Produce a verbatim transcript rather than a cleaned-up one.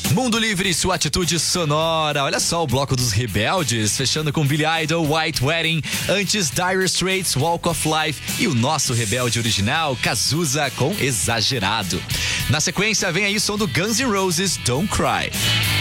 Mundo Livre, sua atitude sonora. Olha só o bloco dos rebeldes, fechando com Billy Idol, White Wedding, antes Dire Straits, Walk of Life e o nosso rebelde original, Cazuza com Exagerado. Na sequência vem aí o som do Guns N' Roses, Don't Cry.